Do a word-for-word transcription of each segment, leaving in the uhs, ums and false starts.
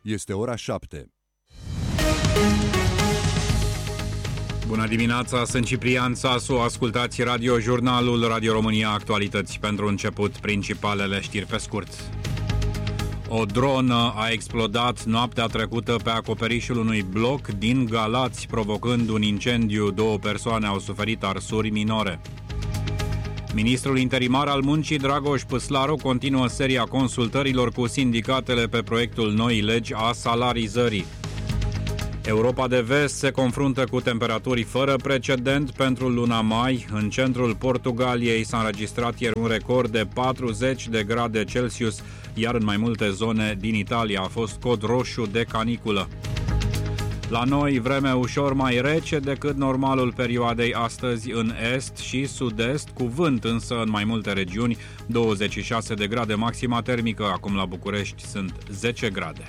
Este ora șapte. Bună dimineața, sunt Ciprian Sasu, ascultați Radio-Jurnalul Radio România Actualități. Pentru început, principalele știri pe scurt. O dronă a explodat noaptea trecută pe acoperișul unui bloc din Galați, provocând un incendiu. Două persoane au suferit arsuri minore. Ministrul interimar al muncii, Dragoș Păslaru, continuă seria consultărilor cu sindicatele pe proiectul noii legi a salarizării. Europa de Vest se confruntă cu temperaturi fără precedent pentru luna mai. În centrul Portugaliei s-a înregistrat ieri un record de patruzeci de grade Celsius, iar în mai multe zone din Italia a fost cod roșu de caniculă. La noi, vreme ușor mai rece decât normalul perioadei astăzi în est și sud-est, cu vânt însă în mai multe regiuni, douăzeci și șase de grade maxima termică, acum la București sunt zece grade.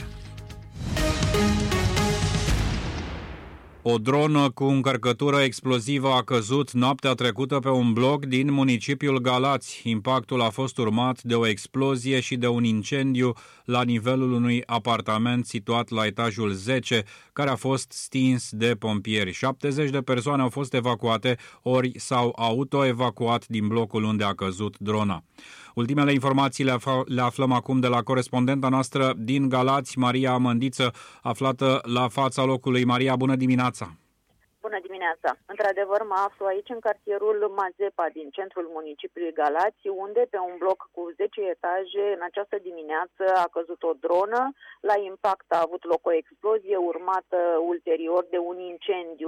O dronă cu încărcătură explozivă a căzut noaptea trecută pe un bloc din municipiul Galați. Impactul a fost urmat de o explozie și de un incendiu la nivelul unui apartament situat la etajul zece, care a fost stins de pompieri. șaptezeci de persoane au fost evacuate, ori s-au autoevacuat din blocul unde a căzut drona. Ultimele informații le, afl- le aflăm acum de la corespondenta noastră din Galați, Maria Mândiță, aflată la fața locului. Maria, bună dimineața! Bună dimineața! Într-adevăr, mă aflu aici în cartierul Mazepa din centrul municipiului Galați, unde pe un bloc cu zece etaje în această dimineață a căzut o dronă. La impact a avut loc o explozie urmată ulterior de un incendiu.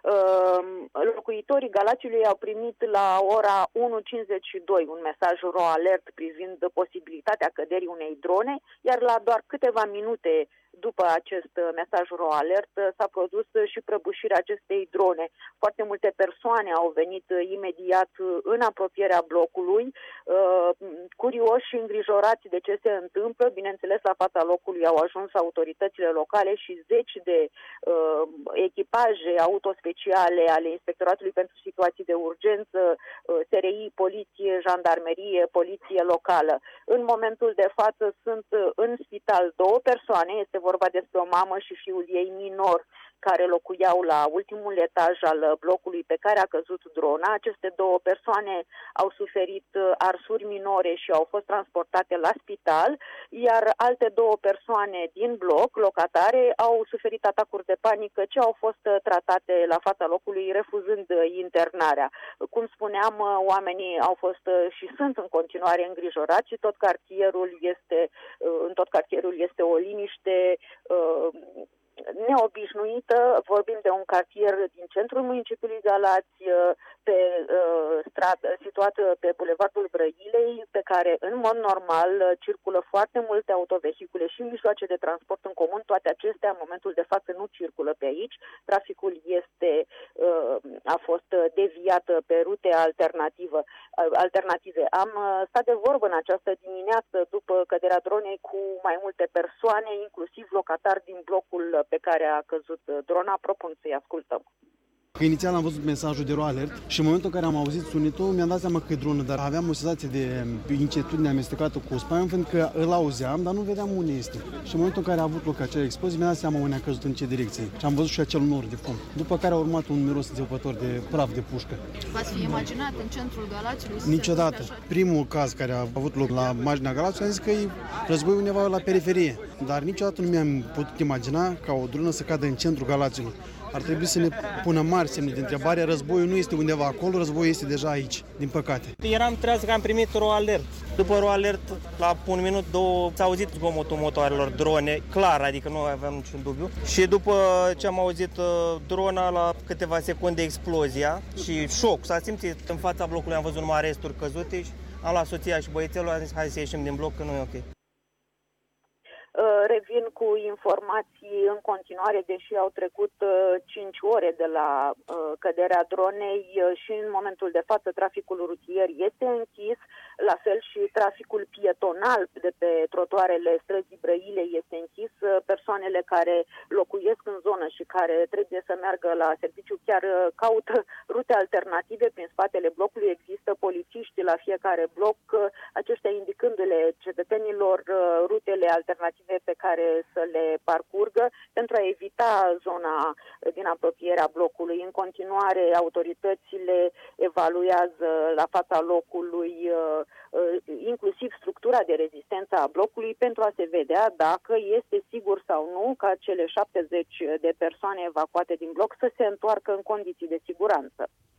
Locuitorii Galațiului au primit la ora unu cincizeci și doi un mesaj ro-alert privind posibilitatea căderii unei drone, iar la doar câteva minute după acest mesaj ro-alert s-a produs și prăbușirea acestei drone. Foarte multe persoane au venit imediat în apropierea blocului, curioși și îngrijorați de ce se întâmplă. Bineînțeles, la fața locului au ajuns autoritățile locale și zeci de uh, echipaje autospeciale ale Inspectoratului pentru Situații de Urgență, uh, S R I, poliție, jandarmerie, poliție locală. În momentul de față sunt în spital două persoane, este vorba despre o mamă și fiul ei minor, care locuiau la ultimul etaj al blocului pe care a căzut drona. Aceste două persoane au suferit arsuri minore și au fost transportate la spital, iar alte două persoane din bloc, locatare, au suferit atacuri de panică ce au fost tratate la fața locului, refuzând internarea. Cum spuneam, oamenii au fost și sunt în continuare îngrijorați și tot cartierul este, în tot cartierul este o liniște neobișnuită. Vorbim de un cartier din centrul municipiului Galați, pe uh, stradă, situat pe bulevardul Brăilei, pe care în mod normal circulă foarte multe autovehicule și mijloace de transport în comun. Toate acestea în momentul de față nu circulă pe aici. Traficul este uh, a fost deviat pe rute alternativă, uh, alternative. Am uh, stat de vorbă în această dimineață după căderea dronei cu mai multe persoane, inclusiv locatari din blocul pe care a căzut drona. Propun să-i ascultăm. Inițial am văzut mesajul de ro-alert și în momentul în care am auzit sunetul mi-am dat seama că e dronă, dar aveam o senzație de incertitudine amestecată cu spaimă, pentru că îl auzeam, dar nu vedeam unde este. Și în momentul în care a avut loc acea explozie, mi-am dat seama unde a căzut, în ce direcție. Și am văzut și acel nor de fum. După care a urmat un miros înțepător de praf de pușcă. V-ați fi imaginat în centrul Galațiului? Niciodată. Primul caz care a avut loc la marginea Galațiului a zis că e război undeva la periferie, dar niciodată nu mi-am putut imagina ca o dronă să cadă în centrul Galațiului. Ar trebui să ne pună mari semne de întrebare. Războiul nu este undeva acolo, războiul este deja aici, din păcate. Eram treaz că am primit ro-alert. După ro-alert, la un minut, două, s-a auzit zgomotul motoarelor, drone, clar, adică nu aveam niciun dubiu. Și după ce am auzit drona, la câteva secunde explozia și șoc. S-a simțit în fața blocului, am văzut numai resturi căzute și am luat soția și băiețelul, am zis hai să ieșim din bloc, că nu e ok. Revin cu informații în continuare, deși au trecut cinci ore de la căderea dronei și în momentul de față traficul rutier este închis, la fel și traficul pietonal de pe trotuarele străzii Brăilei este închis. Persoanele care locuiesc în zonă și care trebuie să meargă la serviciu chiar caută rute alternative. Prin spatele blocului există polițiști la fiecare bloc, aceștia indicându-le cetățenilor rutele alternative pe care să le parcurgă pentru a evita zona din apropierea blocului. În continuare, autoritățile evaluează la fața locului inclusiv structura de rezistență a blocului pentru a se vedea dacă este sigur sau nu ca cele șaptezeci de persoane evacuate din bloc să se întoarcă în condiții de siguranță.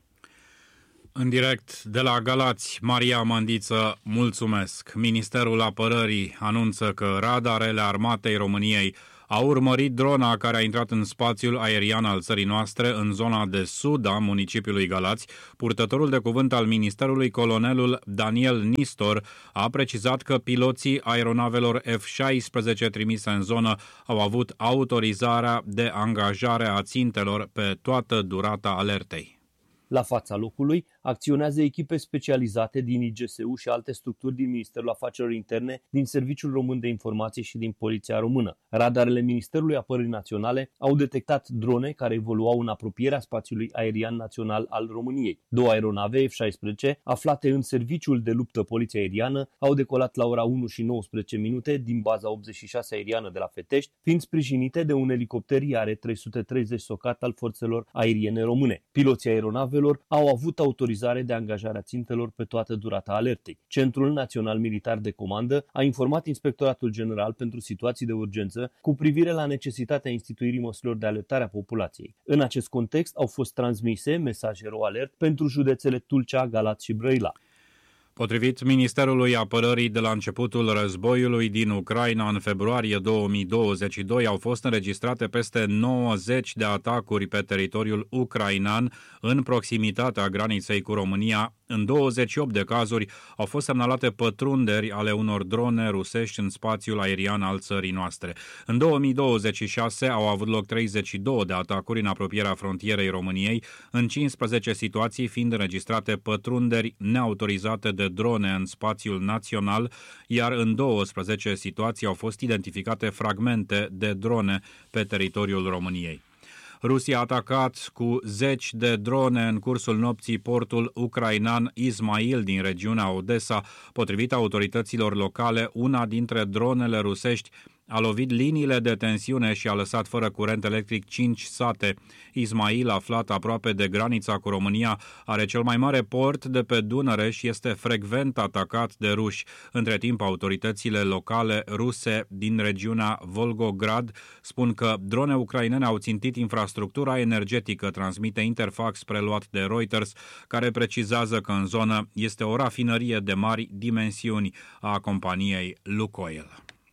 În direct de la Galați, Maria Mandiță, mulțumesc. Ministerul Apărării anunță că radarele Armatei României au urmărit drona care a intrat în spațiul aerian al țării noastre în zona de sud a municipiului Galați. Purtătorul de cuvânt al Ministerului, colonelul Daniel Nistor, a precizat că piloții aeronavelor F șaisprezece trimise în zonă au avut autorizarea de angajare a țintelor pe toată durata alertei. La fața locului acționează echipe specializate din I G S U și alte structuri din Ministerul Afacerilor Interne, din Serviciul Român de Informație și din Poliția Română. Radarele Ministerului Apărării Naționale au detectat drone care evoluau în apropierea spațiului aerian național al României. Două aeronave F șaisprezece, aflate în serviciul de luptă Poliția Aeriană, au decolat la ora unu și nouăsprezece minute din baza optzeci și șase aeriană de la Fetești, fiind sprijinite de un elicopter I A R trei sute treizeci Socat al Forțelor Aeriene Române. Piloții aeronavelor au avut autorizare de angajare a țintelor pe toată durata alertei. Centrul Național Militar de Comandă a informat Inspectoratul General pentru Situații de Urgență cu privire la necesitatea instituirii măsurilor de alertare a populației. În acest context au fost transmise mesaje RoAlert pentru județele Tulcea, Galați și Brăila. Potrivit Ministerului Apărării, de la începutul războiului din Ucraina în februarie două mii douăzeci și doi au fost înregistrate peste nouăzeci de atacuri pe teritoriul ucrainean în proximitatea graniței cu România. În douăzeci și opt de cazuri au fost semnalate pătrunderi ale unor drone rusești în spațiul aerian al țării noastre. În două mii douăzeci și șase au avut loc treizeci și două de atacuri în apropierea frontierei României, în cincisprezece situații fiind înregistrate pătrunderi neautorizate de drone în spațiul național, iar în douăsprezece situații au fost identificate fragmente de drone pe teritoriul României. Rusia a atacat cu zeci de drone în cursul nopții portul ucrainean Ismail din regiunea Odessa. Potrivit autorităților locale, una dintre dronele rusești a lovit liniile de tensiune și a lăsat fără curent electric cinci sate. Ismail, aflat aproape de granița cu România, are cel mai mare port de pe Dunăre și este frecvent atacat de ruși. Între timp, autoritățile locale ruse din regiunea Volgograd spun că drone ucrainene au țintit infrastructura energetică, transmite Interfax preluat de Reuters, care precizează că în zonă este o rafinărie de mari dimensiuni a companiei Lukoil.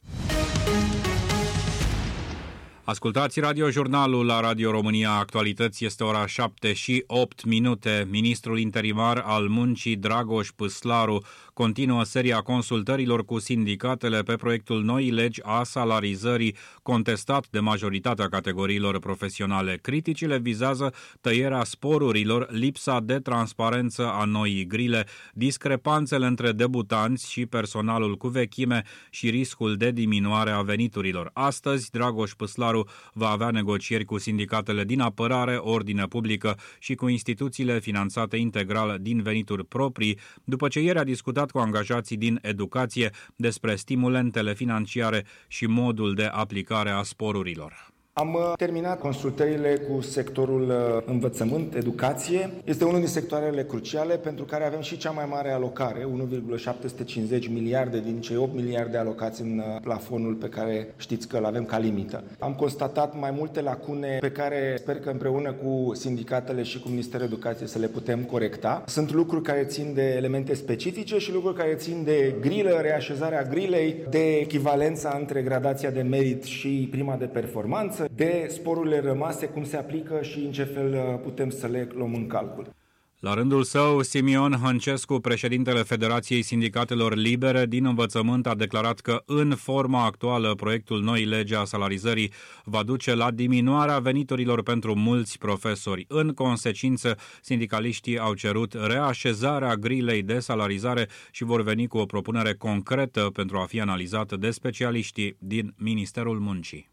Ascultați radiojurnalul la Radio România Actualități, este ora șapte și opt minute. Ministrul interimar al Muncii, Dragoș Păslaru, continuă seria consultărilor cu sindicatele pe proiectul noii legi a salarizării, contestat de majoritatea categoriilor profesionale. Criticile vizează tăierea sporurilor, lipsa de transparență a noii grile, discrepanțele între debutanți și personalul cu vechime și riscul de diminuare a veniturilor. Astăzi, Dragoș Păslaru va avea negocieri cu sindicatele din apărare, ordine publică și cu instituțiile finanțate integral din venituri proprii, după ce ieri a discutat cu angajații din educație despre stimulentele financiare și modul de aplicare a sporurilor. Am terminat consultările cu sectorul învățământ, educație. Este unul din sectoarele cruciale pentru care avem și cea mai mare alocare, unu virgulă șapte cincizeci miliarde din cei opt miliarde alocați în plafonul pe care știți că îl avem ca limită. Am constatat mai multe lacune pe care sper că împreună cu sindicatele și cu Ministerul Educației să le putem corecta. Sunt lucruri care țin de elemente specifice și lucruri care țin de grilă, reașezarea grilei, de echivalența între gradația de merit și prima de performanță, de sporurile rămase, cum se aplică și în ce fel putem să le luăm în calcul. La rândul său, Simion Hăncescu, președintele Federației Sindicatelor Libere din Învățământ, a declarat că în forma actuală proiectul noii legi a salarizării va duce la diminuarea veniturilor pentru mulți profesori. În consecință, sindicaliștii au cerut reașezarea grilei de salarizare și vor veni cu o propunere concretă pentru a fi analizată de specialiștii din Ministerul Muncii.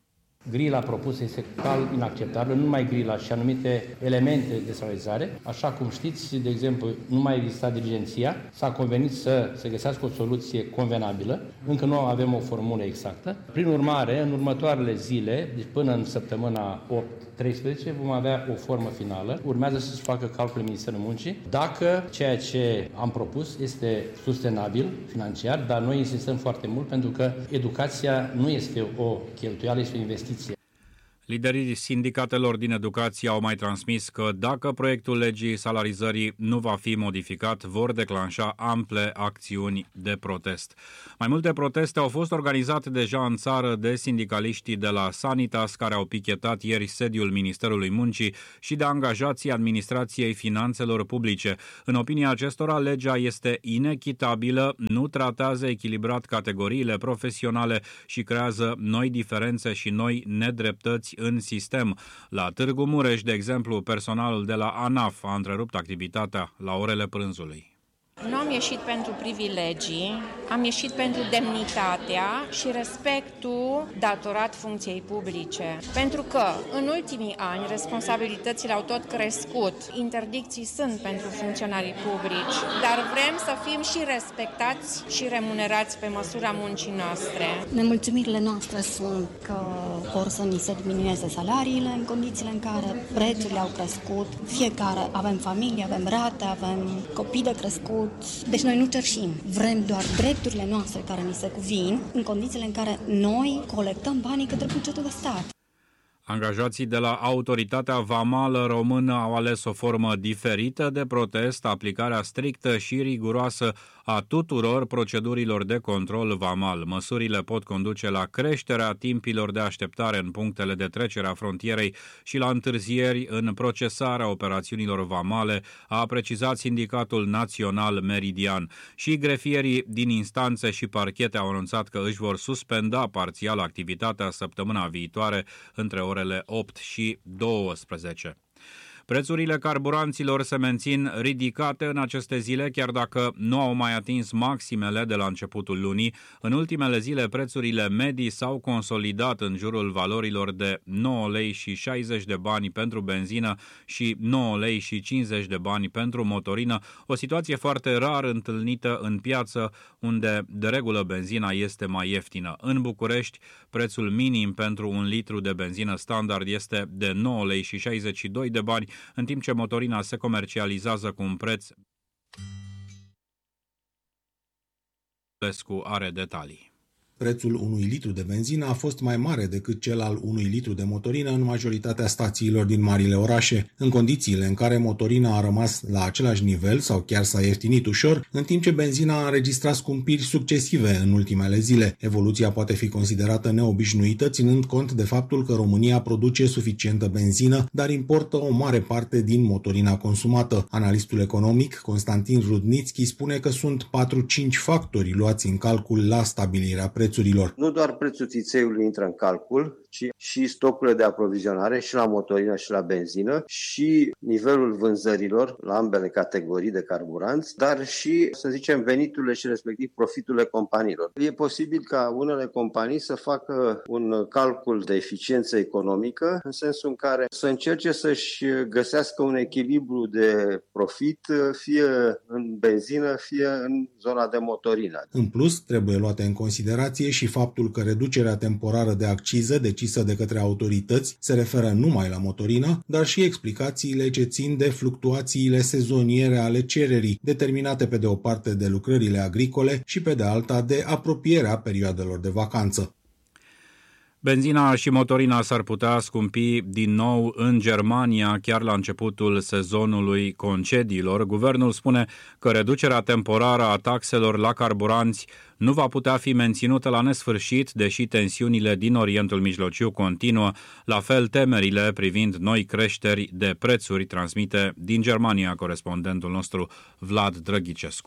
Grila propusă este total inacceptabilă, nu numai grila, și anumite elemente de salarizare. Așa cum știți, de exemplu, nu mai exista dirigenția, s-a convenit să se găsească o soluție convenabilă, încă nu avem o formulă exactă. Prin urmare, în următoarele zile, deci până în săptămâna opt treisprezece, vom avea o formă finală. Urmează să se facă calculul Ministerului Muncii dacă ceea ce am propus este sustenabil financiar, dar noi insistăm foarte mult pentru că educația nu este o cheltuială, este o investiție. Liderii sindicatelor din educație au mai transmis că dacă proiectul legii salarizării nu va fi modificat, vor declanșa ample acțiuni de protest. Mai multe proteste au fost organizate deja în țară de sindicaliștii de la Sanitas, care au pichetat ieri sediul Ministerului Muncii, și de angajații Administrației Finanțelor Publice. În opinia acestora, legea este inechitabilă, nu tratează echilibrat categoriile profesionale și creează noi diferențe și noi nedreptăți în sistem. La Târgu Mureș, de exemplu, personalul de la ANAF a întrerupt activitatea la orele prânzului. Nu am ieșit pentru privilegii, am ieșit pentru demnitatea și respectul datorat funcției publice. Pentru că în ultimii ani responsabilitățile au tot crescut, interdicții sunt pentru funcționarii publici, dar vrem să fim și respectați și remunerați pe măsura muncii noastre. Nemulțumirile noastre sunt că vor să ni se diminueze salariile în condițiile în care prețurile au crescut, fiecare avem familie, avem rate, avem copii de crescut. Deci noi nu cerșim, vrem doar drepturile noastre care ni se cuvin în condițiile în care noi colectăm banii către bugetul de stat. Angajații de la Autoritatea Vamală Română au ales o formă diferită de protest, aplicarea strictă și riguroasă a tuturor procedurilor de control vamal. Măsurile pot conduce la creșterea timpilor de așteptare în punctele de trecere a frontierei și la întârzieri în procesarea operațiunilor vamale, a precizat Sindicatul Național Meridian. Și grefierii din instanțe și parchete au anunțat că își vor suspenda parțial activitatea săptămâna viitoare între orele opt și douăsprezece. Prețurile carburanților se mențin ridicate în aceste zile, chiar dacă nu au mai atins maximele de la începutul lunii. În ultimele zile, prețurile medii s-au consolidat în jurul valorilor de nouă lei și șaizeci de bani pentru benzină și nouă lei și cincizeci de bani pentru motorină, o situație foarte rar întâlnită în piață, unde de regulă benzina este mai ieftină. În București, prețul minim pentru un litru de benzină standard este de nouă lei și șaizeci și doi de bani, în timp ce motorina se comercializează cu un preț. Lescu are detalii. Prețul unui litru de benzină a fost mai mare decât cel al unui litru de motorină în majoritatea stațiilor din marile orașe, în condițiile în care motorina a rămas la același nivel sau chiar s-a ieftinit ușor, în timp ce benzina a înregistrat scumpiri succesive în ultimele zile. Evoluția poate fi considerată neobișnuită, ținând cont de faptul că România produce suficientă benzină, dar importă o mare parte din motorina consumată. Analistul economic Constantin Rudnițchi spune că sunt patru-cinci factori luați în calcul la stabilirea prețului. Nu doar prețul țițeiului intră în calcul, ci și stocurile de aprovizionare și la motorină și la benzină și nivelul vânzărilor la ambele categorii de carburanți, dar și, să zicem, veniturile și respectiv profiturile companiilor. E posibil ca unele companii să facă un calcul de eficiență economică în sensul în care să încerce să-și găsească un echilibru de profit, fie în benzină, fie în zona de motorină. În plus, trebuie luate în considerație și faptul că reducerea temporară de acciză decisă de către autorități se referă numai la motorină, dar și explicațiile ce țin de fluctuațiile sezoniere ale cererii, determinate pe de o parte de lucrările agricole și pe de alta de apropierea perioadelor de vacanță. Benzina și motorina s-ar putea scumpi din nou în Germania chiar la începutul sezonului concediilor. Guvernul spune că reducerea temporară a taxelor la carburanți nu va putea fi menținută la nesfârșit, deși tensiunile din Orientul Mijlociu continuă, la fel temerile privind noi creșteri de prețuri, transmite din Germania corespondentul nostru Vlad Drăghicescu.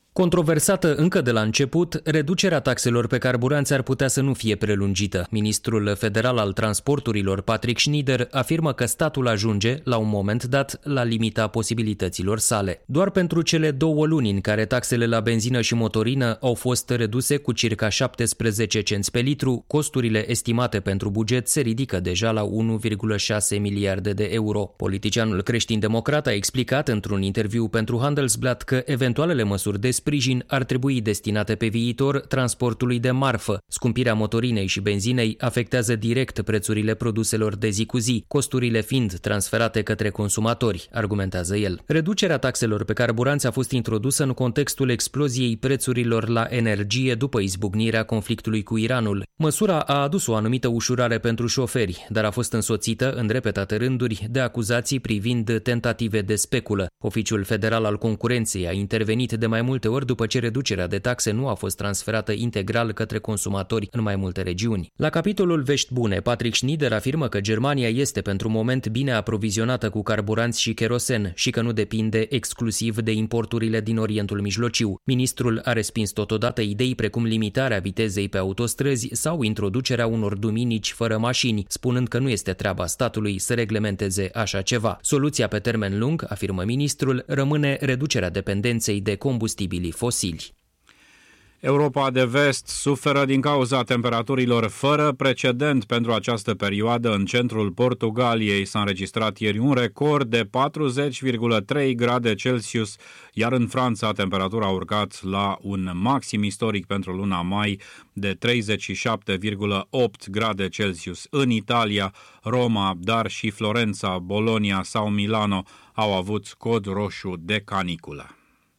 Controversată încă de la început, reducerea taxelor pe carburanți ar putea să nu fie prelungită. Ministrul federal al transporturilor, Patrick Schneider, afirmă că statul ajunge, la un moment dat, la limita posibilităților sale. Doar pentru cele două luni în care taxele la benzină și motorină au fost reduse cu circa șaptesprezece cenți pe litru, costurile estimate pentru buget se ridică deja la unu virgulă șase miliarde de euro. Politicianul creștin-democrat a explicat într-un interviu pentru Handelsblatt că eventualele măsuri de sprijin ar trebui destinate pe viitor transportului de marfă. Scumpirea motorinei și benzinei afectează direct prețurile produselor de zi cu zi, costurile fiind transferate către consumatori, argumentează el. Reducerea taxelor pe carburanți a fost introdusă în contextul exploziei prețurilor la energie după izbucnirea conflictului cu Iranul. Măsura a adus o anumită ușurare pentru șoferi, dar a fost însoțită în repetate rânduri de acuzații privind tentative de speculă. Oficiul Federal al Concurenței a intervenit de mai multe ori după ce reducerea de taxe nu a fost transferată integral către consumatori în mai multe regiuni. La capitolul vești bune, Patrick Schneider afirmă că Germania este pentru moment bine aprovizionată cu carburanți și kerosen și că nu depinde exclusiv de importurile din Orientul Mijlociu. Ministrul a respins totodată idei precum limitarea vitezei pe autostrăzi sau introducerea unor duminici fără mașini, spunând că nu este treaba statului să reglementeze așa ceva. Soluția pe termen lung, afirmă ministrul, rămâne reducerea dependenței de combustibili fosili. Europa de Vest suferă din cauza temperaturilor fără precedent pentru această perioadă. În centrul Portugaliei s-a înregistrat ieri un record de patruzeci virgulă trei grade Celsius, iar în Franța temperatura a urcat la un maxim istoric pentru luna mai de treizeci și șapte virgulă opt grade Celsius. În Italia, Roma, dar și Florența, Bologna sau Milano au avut cod roșu de caniculă.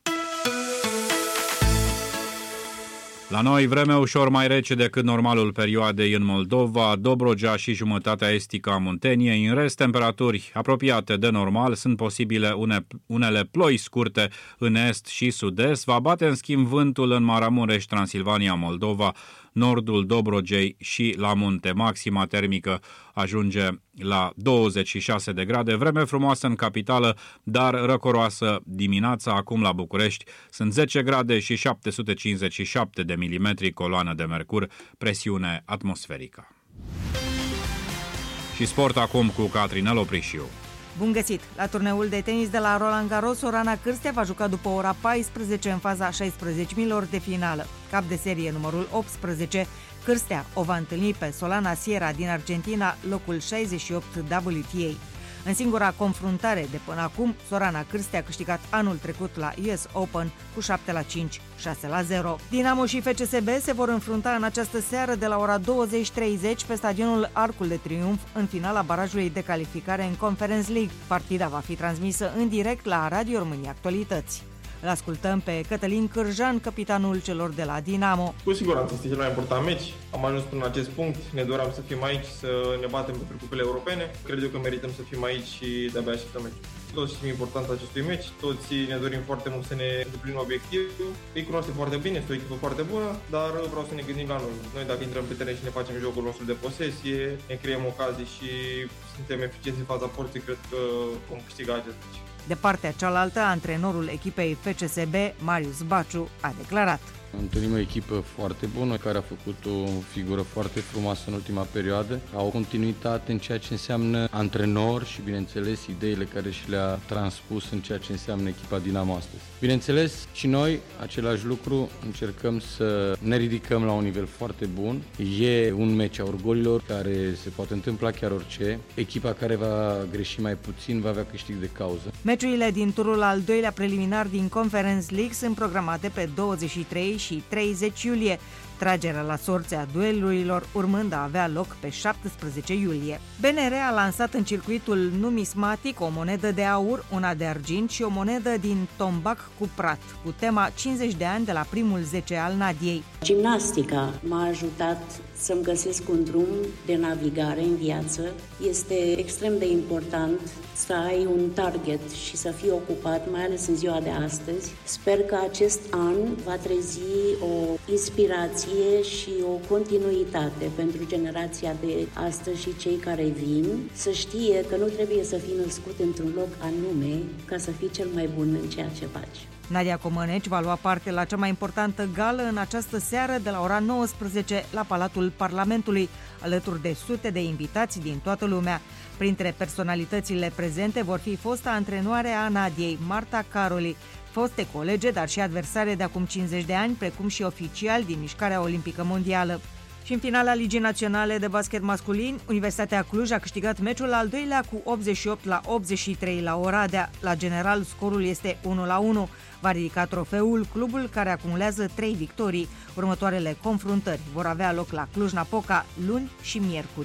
La noi, vreme ușor mai rece decât normalul perioadei în Moldova, Dobrogea și jumătatea estică a Munteniei. În rest, temperaturi apropiate de normal, sunt posibile une, unele ploi scurte în est și sud-est. Va bate în schimb vântul în Maramureș, Transilvania, Moldova, nordul Dobrogei și la munte. Maxima termică ajunge la douăzeci și șase de grade. Vreme frumoasă în capitală, dar răcoroasă dimineața. Acum la București sunt zece grade și șapte sute cincizeci și șapte de milimetri coloană de mercur, presiune atmosferică. Și sport acum cu Catrinel Oprișiu. Bun găsit! La turneul de tenis de la Roland Garros, Sorana Cârstea va juca după ora paisprezece în faza șaisprezece milor de finală. Cap de serie numărul optsprezece, Cârstea o va întâlni pe Solana Sierra din Argentina, locul șaizeci și opt W T A. În singura confruntare de până acum, Sorana Cârstea a câștigat anul trecut la U S Open cu șapte la cinci, șase la zero. Dinamo și F C S B se vor înfrunta în această seară de la ora douăzeci și treizeci pe stadionul Arcul de Triunf în finala barajului de calificare în Conference League. Partida va fi transmisă în direct la Radio România Actualități. Îl ascultăm pe Cătălin Cârjan, capitanul celor de la Dinamo. Cu siguranță este cel mai important meci. Am ajuns până în acest punct, ne doream să fim aici, să ne batem pentru cupele europene. Cred eu că merităm să fim aici și de-abia așteptăm meciul. Toți știm importanța acestui meci, toți ne dorim foarte mult să ne îndeplinim obiectivul. Îi cunoaște foarte bine, este o echipă foarte bună, dar vreau să ne gândim la noi. Noi dacă intrăm pe teren și ne facem jocul nostru de posesie, ne creăm ocazii și suntem eficienți în faza porții, cred că vom câștiga acest meci. De partea cealaltă, antrenorul echipei F C S B, Marius Baciu, a declarat: Întâlnim o echipă foarte bună care a făcut o figură foarte frumoasă în ultima perioadă. Au continuitate în ceea ce înseamnă antrenor și, bineînțeles, ideile care și le-a transpus în ceea ce înseamnă echipa Dinamo astăzi. Bineînțeles, și noi, același lucru, încercăm să ne ridicăm la un nivel foarte bun. E un meci a orgolilor care se poate întâmpla chiar orice. Echipa care va greși mai puțin va avea câștig de cauză. Meciurile din turul al doilea preliminar din Conference League sunt programate pe douăzeci și trei și treizeci iulie, tragerea la sorți a duelurilor urmând a avea loc pe șaptesprezece iulie. B N R a lansat în circuitul numismatic o monedă de aur, una de argint și o monedă din tombac cuprat, cu tema cincizeci de ani de la primul zece al Nadiei. Gimnastica m-a ajutat să-mi găsesc un drum de navigare în viață. Este extrem de important să ai un target și să fii ocupat, mai ales în ziua de astăzi. Sper că acest an va trezi o inspirație și o continuitate pentru generația de astăzi și cei care vin, să știe că nu trebuie să fii născut într-un loc anume ca să fii cel mai bun în ceea ce faci. Nadia Comăneci va lua parte la cea mai importantă gală în această seară de la ora nouăsprezece la Palatul Parlamentului, alături de sute de invitați din toată lumea. Printre personalitățile prezente vor fi fosta antrenoare a Nadiei, Marta Caroli, foste colege, dar și adversare de acum cincizeci de ani, precum și oficiali din Mișcarea Olimpică Mondială. Și în finala Ligii Naționale de Basket Masculin, Universitatea Cluj a câștigat meciul al doilea cu optzeci și opt la optzeci și trei la Oradea. La general, scorul este unu la unu. Va ridica trofeul clubul care acumulează trei victorii. Următoarele confruntări vor avea loc la Cluj-Napoca luni și miercuri.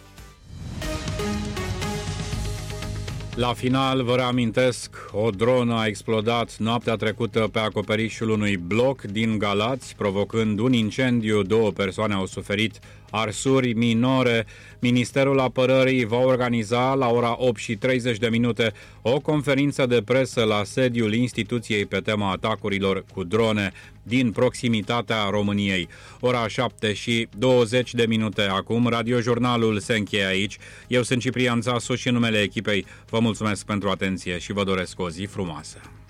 La final, vă reamintesc, o dronă a explodat noaptea trecută pe acoperișul unui bloc din Galați, provocând un incendiu. Două persoane au suferit arsuri minore. Ministerul Apărării va organiza la ora opt și treizeci de minute o conferință de presă la sediul instituției pe tema atacurilor cu drone din proximitatea României. Ora șapte și douăzeci de minute acum, radiojurnalul se încheie aici. Eu sunt Ciprian Țasu și în numele echipei vă mulțumesc pentru atenție și vă doresc o zi frumoasă.